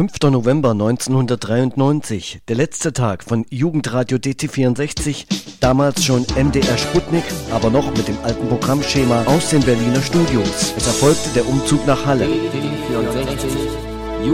5. November 1993, der letzte Tag von Jugendradio DT64, damals schon MDR Sputnik, aber noch mit dem alten Programmschema aus den Berliner Studios. Es erfolgte der Umzug nach Halle. DT64